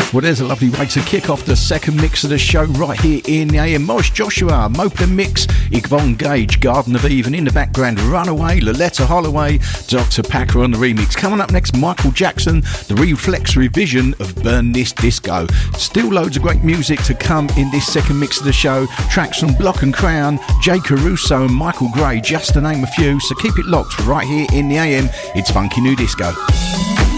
Well, there's a lovely way to kick off the second mix of the show right here in the AM. Morris Joshua, Moped Mix, Yvonne Gage, Garden of Eve, and in the background, Runaway, Loletta Holloway, Dr. Packer on the remix. Coming up next, Michael Jackson, the Reflex revision of Burn This Disco. Still loads of great music to come in this second mix of the show. Tracks from Block and Crown, Jay Caruso and Michael Gray, just to name a few. So keep it locked right here in the AM. It's Funky New Disco.